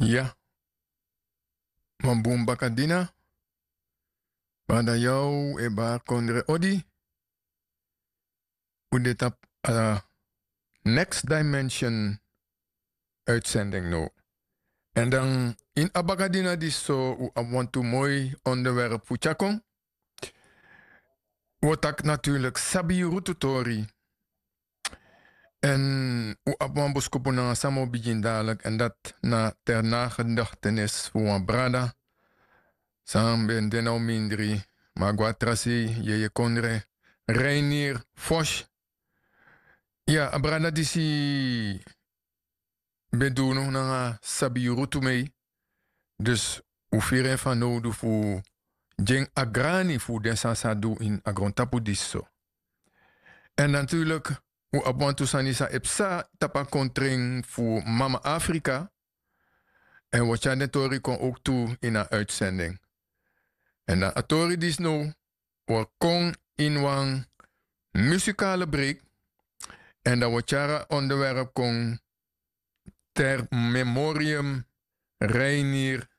Ja, Mambumba Kadina. Bada jou e bar kondre odi. Udetap Next Dimension uitzending no. En dan in Abagadina die zo want to mooi onderwerp fuchakong. Wat ik natuurlijk sabi rututori. En u abwan boskopo na samo begin dadelijk. En dat na ter nagedachtenis voor een brada. Sam ben denau mindri. Magwatrasi je kondre. Reinier Fosch. Ja, abrada disi bedono na sabi rutu mei. Dus ufire van nodu fu jeng agrani fu den sasadu in agrontapu disso. En natuurlijk, u abwantu sanisa epsa tapa kontring fu Mama Afrika. En wat je netori kon ook toe in een uitzending. En na atori dis no, we kon in een muzikale break. En dat wat jara onderwerp kon ter memoriam Reinier